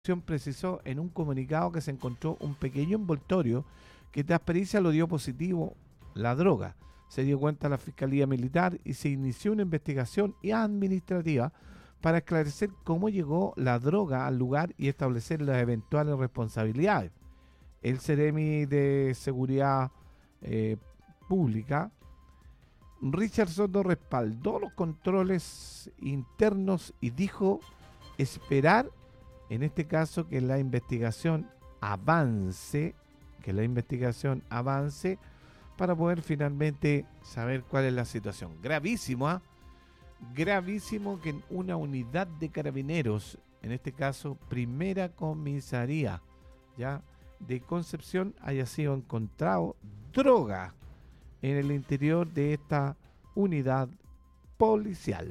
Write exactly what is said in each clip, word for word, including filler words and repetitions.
precisó en un comunicado que se encontró un pequeño envoltorio que tras pericia lo dio positivo la droga. Se dio cuenta la Fiscalía Militar y se inició una investigación administrativa para esclarecer cómo llegó la droga al lugar y establecer las eventuales responsabilidades. El Ceremi de Seguridad eh, Pública, Richard Soto, respaldó los controles internos y dijo esperar, en este caso, que la investigación avance, que la investigación avance para poder finalmente saber cuál es la situación. Gravísimo, ¿ah? ¿eh? Gravísimo que en una unidad de carabineros, en este caso primera comisaría, ya de Concepción, haya sido encontrado droga en el interior de esta unidad policial.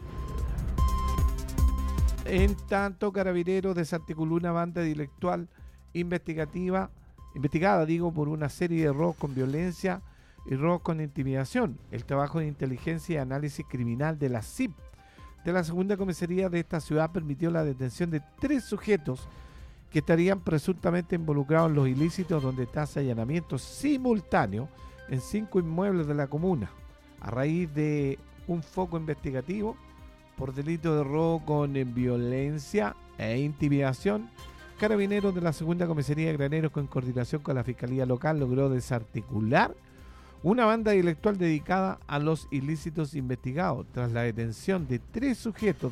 En tanto, Carabineros desarticuló una banda delictual investigativa, investigada, digo, por una serie de robos con violencia y robos con intimidación. El trabajo de inteligencia y análisis criminal de la C I P de la segunda comisaría de esta ciudad permitió la detención de tres sujetos que estarían presuntamente involucrados en los ilícitos, donde tasa allanamientos simultáneos en cinco inmuebles de la comuna, a raíz de un foco investigativo por delito de robo con violencia e intimidación. Carabineros de la segunda comisaría de Graneros, con coordinación con la Fiscalía Local, logró desarticular una banda intelectual dedicada a los ilícitos investigados. Tras la detención de tres sujetos,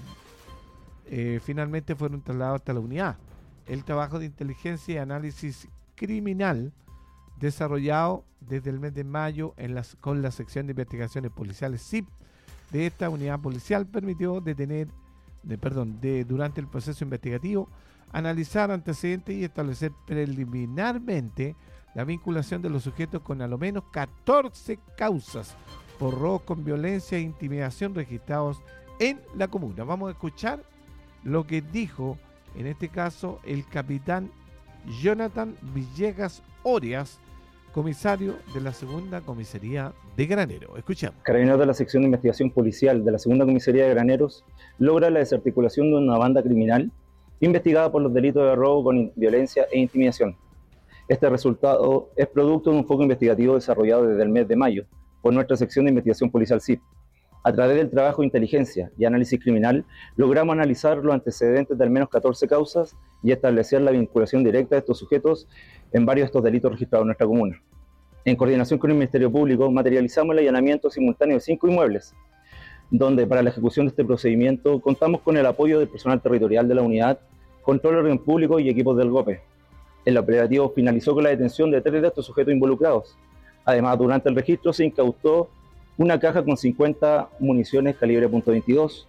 eh, finalmente fueron trasladados hasta la unidad. El trabajo de inteligencia y análisis criminal desarrollado desde el mes de mayo en las, con la sección de investigaciones policiales C I P de esta unidad policial permitió detener, de, perdón, de durante el proceso investigativo, analizar antecedentes y establecer preliminarmente la vinculación de los sujetos con a lo menos catorce causas por robos con violencia e intimidación registrados en la comuna. Vamos a escuchar lo que dijo, en este caso, el capitán Jonathan Villegas Orias, comisario de la segunda comisaría de Graneros. Escuchamos. Carabineros de la sección de investigación policial de la segunda comisaría de Graneros logra la desarticulación de una banda criminal investigada por los delitos de robo con violencia e intimidación. Este resultado es producto de un foco investigativo desarrollado desde el mes de mayo por nuestra sección de investigación policial C I P. A través del trabajo de inteligencia y análisis criminal, logramos analizar los antecedentes de al menos catorce causas y establecer la vinculación directa de estos sujetos en varios de estos delitos registrados en nuestra comuna. En coordinación con el Ministerio Público, materializamos el allanamiento simultáneo de cinco inmuebles, donde para la ejecución de este procedimiento contamos con el apoyo del personal territorial de la unidad, control de orden público y equipos del GOPE. El operativo finalizó con la detención de tres de estos sujetos involucrados. Además, durante el registro se incautó una caja con cincuenta municiones calibre punto veintidós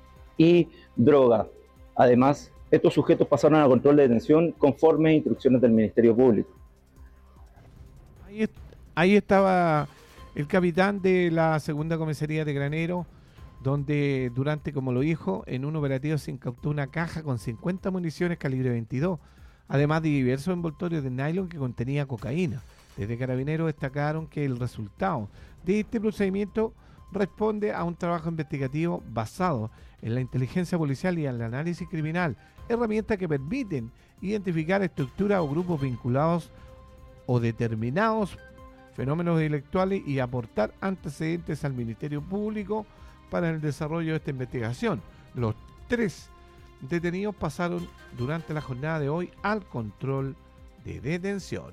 y droga. Además, estos sujetos pasaron a control de detención conforme a instrucciones del Ministerio Público. Ahí, ahí estaba el capitán de la segunda comisaría de Graneros, donde durante, como lo dijo, en un operativo se incautó una caja con cincuenta municiones calibre veintidós, además de diversos envoltorios de nylon que contenía cocaína. Desde Carabineros destacaron que el resultado de este procedimiento responde a un trabajo investigativo basado en la inteligencia policial y en el análisis criminal, herramientas que permiten identificar estructuras o grupos vinculados o determinados fenómenos intelectuales y aportar antecedentes al Ministerio Público para el desarrollo de esta investigación. Los tres detenidos pasaron durante la jornada de hoy al control de detención.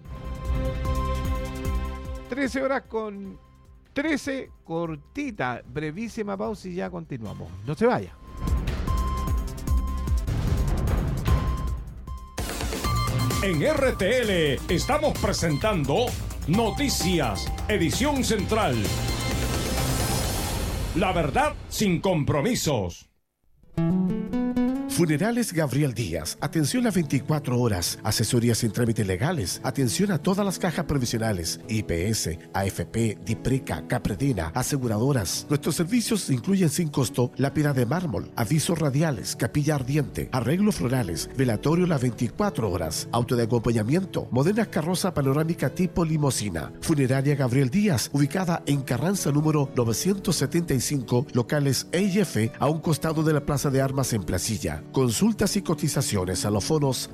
trece horas con trece, cortita, brevísima pausa y ya continuamos. No se vaya. En R T L estamos presentando Noticias, edición central. La verdad sin compromisos. Funerales Gabriel Díaz, atención a veinticuatro horas, asesorías sin trámites legales, atención a todas las cajas provisionales, I P S, A F P, DIPRECA, Capredena, aseguradoras. Nuestros servicios incluyen sin costo lápida de mármol, avisos radiales, capilla ardiente, arreglos florales, velatorio las veinticuatro horas, auto de acompañamiento, modernas carroza panorámica tipo limosina. Funeraria Gabriel Díaz, ubicada en Carranza número novecientos setenta y cinco, locales E y F, a un costado de la Plaza de Armas en Placilla. Consultas y cotizaciones a los fonos